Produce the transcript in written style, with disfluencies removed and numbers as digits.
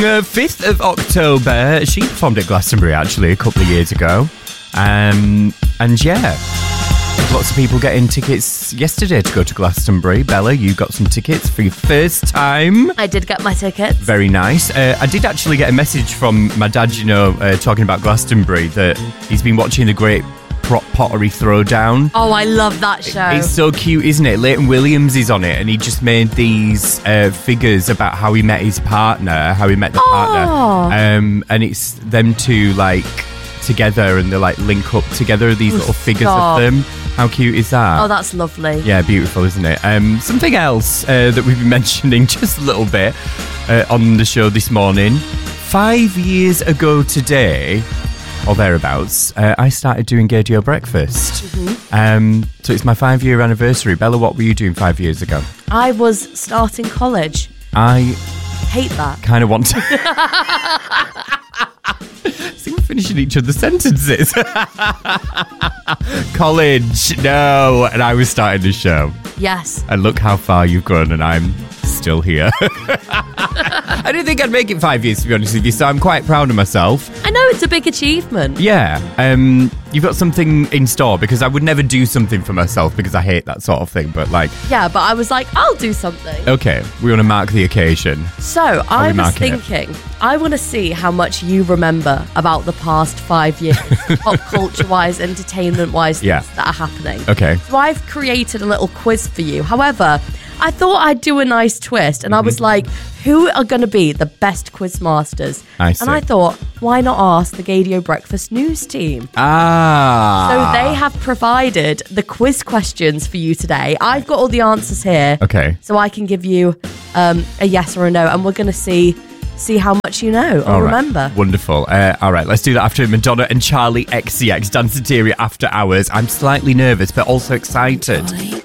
5th of October. She performed at Glastonbury, actually, a couple of years ago. And yeah, lots of people getting tickets yesterday to go to Glastonbury. Bella, you got some tickets for your first time. I did get my tickets. Very nice. I did actually get a message from my dad, talking about Glastonbury, that he's been watching the Great Pottery Throwdown. Oh, I love that show. It's so cute, isn't it? Leighton Williams is on it, and he just made these figures about how he met his partner, how he met the partner. And it's them two, like, together, and they, like, link up together, these little figures of them. How cute is that? Oh, that's lovely. Yeah, beautiful, isn't it? Something else that we've been mentioning just a little bit on the show this morning. 5 years ago today, or thereabouts, I started doing Gaydio Breakfast. So it's my 5-year anniversary. Bella, what were you doing 5 years ago? I was starting college. I hate that. kind of want to... See, we're finishing each other's sentences. College, no. And I was starting the show. Yes. And look how far you've grown, and I'm still here. I didn't think I'd make it 5 years, to be honest with you, so I'm quite proud of myself. I know, it's a big achievement. Yeah. You've got something in store, because I would never do something for myself, because I hate that sort of thing, but like... Yeah, but I was like, I'll do something. Okay, we want to mark the occasion. So, I was marking thinking, I want to see how much you remember about the past 5 years, pop culture-wise, entertainment-wise, Yeah. things that are happening. Okay. So I've created a little quiz for you. However, I thought I'd do a nice twist, and I was like, who are going to be the best quiz masters? I see. And I thought, why not ask the Gaydio Breakfast News team? Ah. So they have provided the quiz questions for you today. I've got all the answers here. Okay. So I can give you a yes or a no, and we're going to see how much you know or All right. remember. Wonderful. All right, let's do that after Madonna and Charlie XCX, Danceteria After Hours. I'm slightly nervous, but also excited.